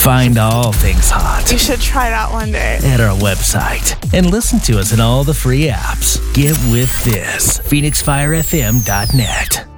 Find all things hot You should try that one day. at our website and listen to us in all the free apps. Get with this. PhoenixFireFM.net.